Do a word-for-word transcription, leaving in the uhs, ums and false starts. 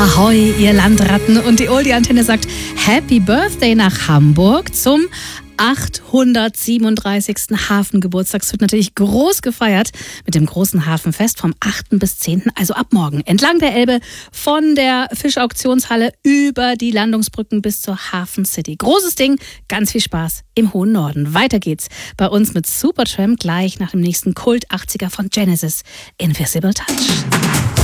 Ahoi, ihr Landratten. Und die Oldie-Antenne sagt Happy Birthday nach Hamburg zum achthundertsiebenunddreißigsten Hafengeburtstag. Es wird natürlich groß gefeiert mit dem großen Hafenfest vom achten bis zehnten, also ab morgen, entlang der Elbe von der Fischauktionshalle über die Landungsbrücken bis zur Hafen City. Großes Ding, ganz viel Spaß im hohen Norden. Weiter geht's bei uns mit Supertramp gleich nach dem nächsten Kult-achtziger von Genesis, Invisible Touch.